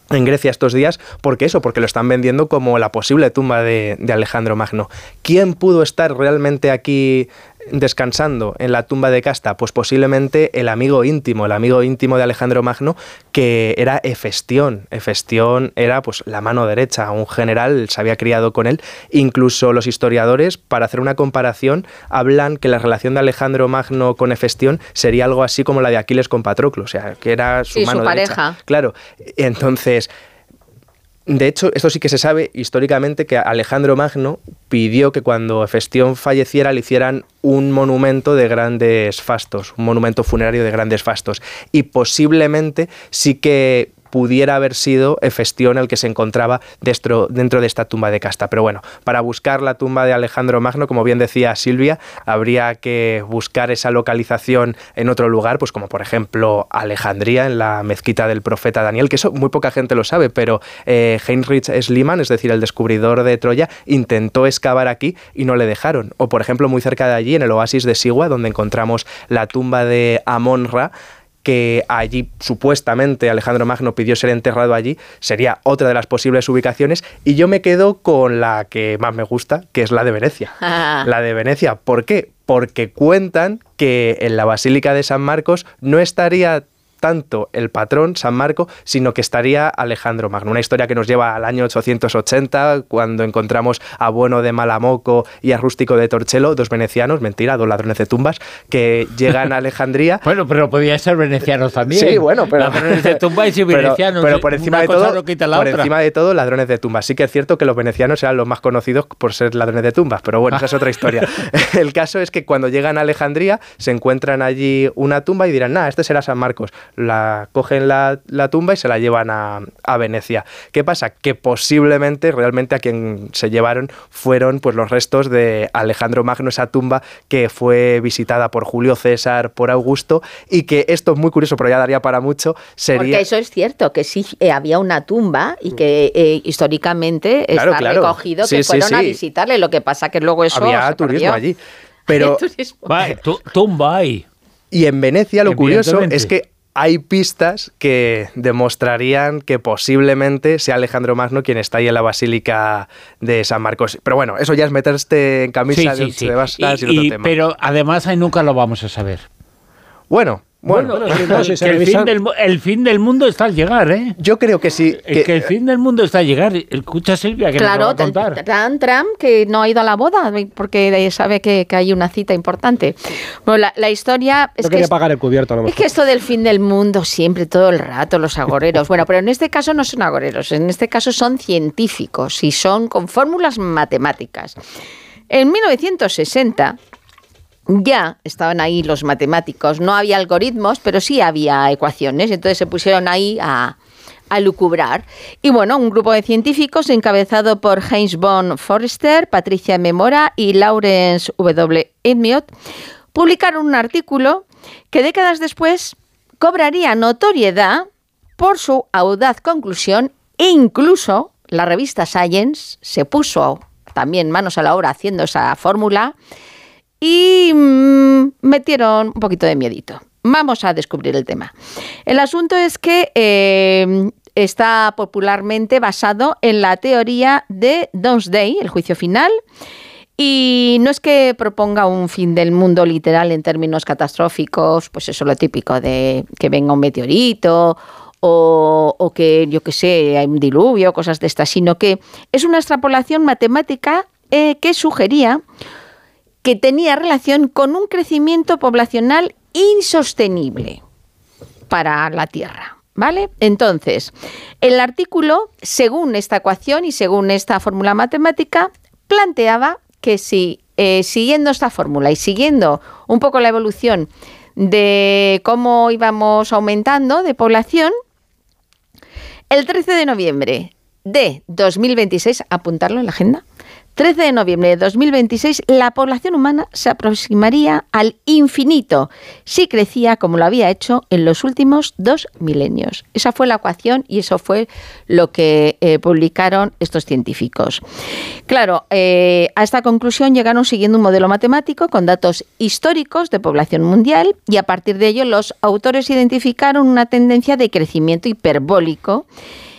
en Grecia estos días. ¿Por qué eso? Porque lo están vendiendo como la posible tumba de Alejandro Magno. ¿Quién pudo estar realmente aquí descansando en la tumba de Casta? Pues posiblemente el amigo íntimo de Alejandro Magno, que era Hefestión. Hefestión era pues la mano derecha, un general, se había criado con él. Incluso los historiadores, para hacer una comparación, hablan que la relación de Alejandro Magno con Hefestión sería algo así como la de Aquiles con Patroclo, o sea, que era su mano derecha. Pareja. Claro, entonces, de hecho, esto sí que se sabe históricamente, que Alejandro Magno pidió que cuando Hefestión falleciera le hicieran un monumento de grandes fastos, un monumento funerario de grandes fastos. Y posiblemente sí que pudiera haber sido Hefestión el que se encontraba dentro de esta tumba de Casta. Pero bueno, para buscar la tumba de Alejandro Magno, como bien decía Silvia, habría que buscar esa localización en otro lugar, pues como por ejemplo Alejandría, en la mezquita del profeta Daniel, que eso muy poca gente lo sabe, pero Heinrich Schliemann, es decir, el descubridor de Troya, intentó excavar aquí y no le dejaron. O por ejemplo, muy cerca de allí, en el oasis de Sigua, donde encontramos la tumba de Amon-Ra, que allí supuestamente Alejandro Magno pidió ser enterrado allí, sería otra de las posibles ubicaciones, y yo me quedo con la que más me gusta, que es la de Venecia. La de Venecia, ¿por qué? Porque cuentan que en la Basílica de San Marcos no estaría tanto el patrón, San Marco, sino que estaría Alejandro Magno. Una historia que nos lleva al año 880, cuando encontramos a Bueno de Malamoco y a Rústico de Torcello, dos venecianos, mentira, dos ladrones de tumbas, que llegan a Alejandría. Bueno, pero podían ser venecianos también. Sí, bueno, pero... ladrones de tumbas y venecianos. Pero por encima de todo, ladrones de tumbas. Sí que es cierto que los venecianos eran los más conocidos por ser ladrones de tumbas, pero bueno, esa es otra historia. El caso es que cuando llegan a Alejandría, se encuentran allí una tumba y dirán, este será San Marcos. Cogen la tumba y se la llevan a Venecia. ¿Qué pasa? Que posiblemente realmente a quien se llevaron fueron pues los restos de Alejandro Magno, esa tumba que fue visitada por Julio César, por Augusto, y que esto es muy curioso, pero ya daría para mucho, sería... Porque eso es cierto, que sí había una tumba y que históricamente está recogido que fueron a visitarle, lo que pasa que luego eso había turismo allí. Pero... tumba hay. Y en Venecia lo curioso es que hay pistas que demostrarían que posiblemente sea Alejandro Magno quien está ahí en la Basílica de San Marcos. Pero bueno, eso ya es meterte en camisa de vascas y otro tema. Pero además ahí nunca lo vamos a saber. Bueno, el fin del mundo está al llegar, ¿eh? Yo creo que sí. Que el fin del mundo está al llegar. Escucha, Silvia, que nos lo va a contar. Trump, que no ha ido a la boda porque sabe que hay una cita importante. Bueno, la historia... No quería pagar el cubierto, a lo mejor. Es que esto del fin del mundo siempre, todo el rato, los agoreros. Bueno, pero en este caso no son agoreros. En este caso son científicos y son con fórmulas matemáticas. En 1960... ya estaban ahí los matemáticos, no había algoritmos, pero sí había ecuaciones, entonces se pusieron ahí a lucubrar. Y bueno, un grupo de científicos encabezado por Heinz von Forster, Patricia M. Mora y Lawrence W. Edmiot publicaron un artículo que décadas después cobraría notoriedad por su audaz conclusión, e incluso la revista Science se puso también manos a la obra haciendo esa fórmula y metieron un poquito de miedito. Vamos a descubrir el tema. El asunto es que está popularmente basado en la teoría de Doomsday, el juicio final, y no es que proponga un fin del mundo literal en términos catastróficos, pues eso es lo típico de que venga un meteorito o que, yo qué sé, hay un diluvio, cosas de estas, sino que es una extrapolación matemática que sugería que tenía relación con un crecimiento poblacional insostenible para la Tierra, ¿vale? Entonces, el artículo, según esta ecuación y según esta fórmula matemática, planteaba que si, siguiendo esta fórmula y siguiendo un poco la evolución de cómo íbamos aumentando de población, el 13 de noviembre de 2026, apuntarlo en la agenda, 13 de noviembre de 2026, la población humana se aproximaría al infinito si crecía como lo había hecho en los últimos 2 milenios. Esa fue la ecuación y eso fue lo que publicaron estos científicos. Claro, a esta conclusión llegaron siguiendo un modelo matemático con datos históricos de población mundial y a partir de ello los autores identificaron una tendencia de crecimiento hiperbólico